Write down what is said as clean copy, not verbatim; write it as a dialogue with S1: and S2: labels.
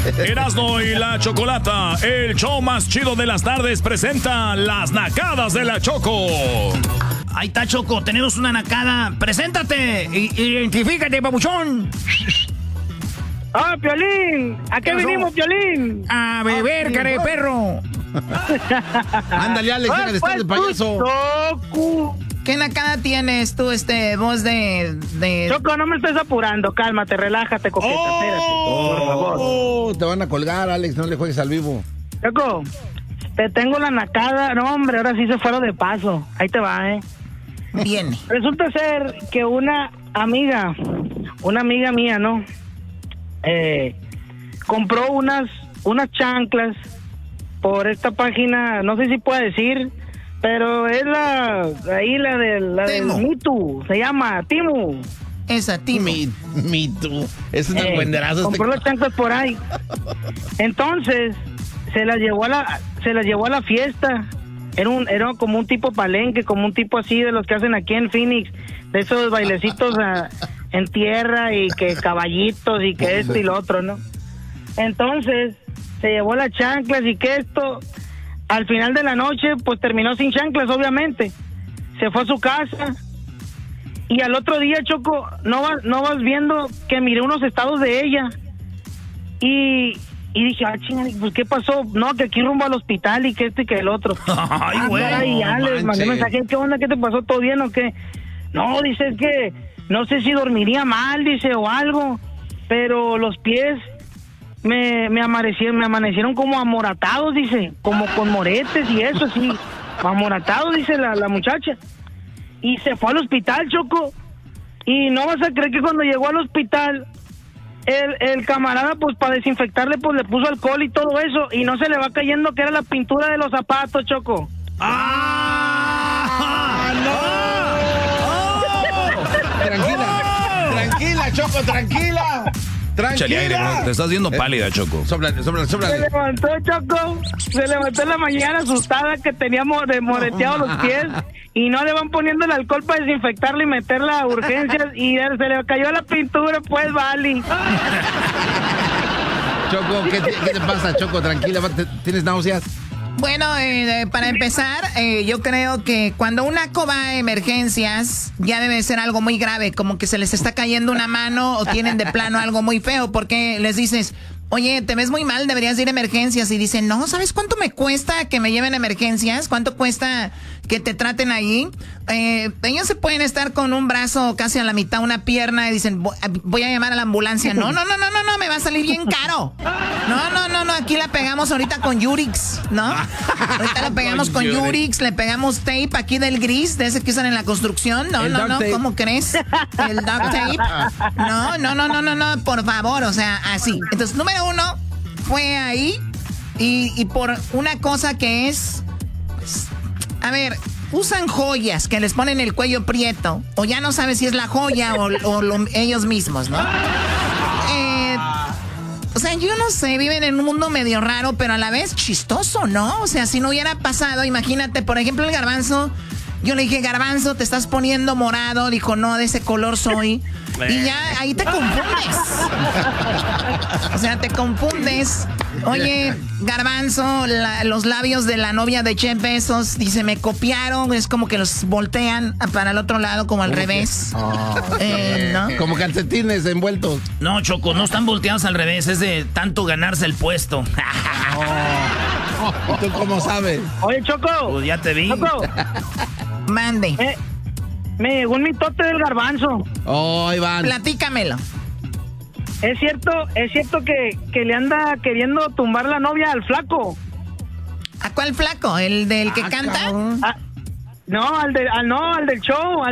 S1: Erasmo y la Chocolata, el show más chido de las tardes, presenta las nacadas de la Choco.
S2: Ahí está, Choco, tenemos una nacada. Preséntate, identifícate, babuchón.
S3: ¡Ah, Piolín! ¿A qué venimos, Piolín?
S2: A beber, cara de perro.
S4: Ándale, Alex, deja de estar de payaso.
S3: Choco.
S2: ¿Qué nacada tienes tú, voz de...?
S3: Choco, no me estés apurando, cálmate, relájate, coqueta, espérate, por favor.
S4: Te van a colgar, Alex, no le juegues al vivo.
S3: Choco, te tengo la nacada. No, hombre, ahora sí se fueron de paso. Ahí te va,
S2: Viene.
S3: Resulta ser que una amiga mía, ¿no? Compró unas chanclas por esta página, no sé si puedo decir, pero es la del Mitu, se llama Timu.
S2: Esa, Timu.
S4: Mitu. Es un buenderazo.
S3: Compró las chanclas por ahí. Entonces, se las llevó a la fiesta. Era como un tipo palenque, como un tipo así de los que hacen aquí en Phoenix, de esos bailecitos en tierra y que caballitos y que esto y lo otro, ¿no? Entonces, se llevó las chanclas y que esto, al final de la noche, pues terminó sin chanclas, obviamente. Se fue a su casa y al otro día, Choco, no vas viendo que miré unos estados de ella y dije, chinga, pues ¿qué pasó? No, que aquí rumbo al hospital y que esto y que el otro.
S2: Ay, güey.
S3: Ya les mandé mensaje, ¿qué onda? ¿Qué te pasó? ¿Todo bien o qué? No, dice, es que no sé si dormiría mal, dice, o algo, pero los pies me amanecieron como amoratados, dice, como con moretes y eso, sí, amoratados, dice la muchacha. Y se fue al hospital, Choco, y no vas a creer que cuando llegó al hospital, el camarada, pues para desinfectarle, pues le puso alcohol y todo eso, y no se le va cayendo que era la pintura de los zapatos, Choco.
S4: Tranquila, Choco, tranquila.
S1: Échale aire, bro. Te estás viendo pálida, Choco.
S4: Sóplale.
S3: Se levantó, Choco, se levantó en la mañana asustada que teníamos moreteados los pies y no le van poniendo el alcohol para desinfectarle y meterla a urgencias y se le cayó la pintura, pues, vale.
S4: Choco, ¿qué te pasa, Choco? Tranquila, ¿tienes náuseas?
S2: Bueno, para empezar, yo creo que cuando un naco va a emergencias, ya debe ser algo muy grave, como que se les está cayendo una mano o tienen de plano algo muy feo, porque les dices, oye, te ves muy mal, deberías ir a emergencias, y dicen, no, ¿sabes cuánto me cuesta que me lleven a emergencias? ¿Cuánto cuesta que te traten ahí? Ellos se pueden estar con un brazo casi a la mitad, una pierna, y dicen, voy a llamar a la ambulancia. No, me va a salir bien caro. No, aquí la pegamos ahorita con Yurix, ¿no? Ahorita la pegamos con Yurix, le pegamos tape aquí del gris, de ese que usan en la construcción. No, ¿cómo crees? El duct tape. No, por favor, o sea, así. Entonces, número uno, fue ahí, y por una cosa que es, pues, a ver, usan joyas que les ponen el cuello prieto, o ya no sabes si es la joya o ellos mismos, ¿no? O sea, yo no sé, viven en un mundo medio raro, pero a la vez chistoso, ¿no? O sea, si no hubiera pasado, imagínate, por ejemplo, el Garbanzo. Yo le dije, Garbanzo, te estás poniendo morado. Dijo, no, de ese color soy. Y ya, ahí te confundes. O sea, te confundes. Oye, Garbanzo, los labios de la novia de Jeff Bezos, dice, me copiaron. Es como que los voltean para el otro lado, como al revés. ¿No?
S4: Como calcetines envueltos.
S2: No, Choco, no están volteados al revés. Es de tanto ganarse el puesto.
S4: ¿Y tú cómo sabes?
S3: Oye, Choco.
S2: Pues ya te vi.
S3: Choco.
S2: Mande.
S3: Me llegó un mitote del Garbanzo.
S4: Oh, Iván.
S2: Platícamelo.
S3: ¿Es cierto que le anda queriendo tumbar la novia al flaco?
S2: ¿A cuál flaco? ¿El del que canta?
S3: No, al del show,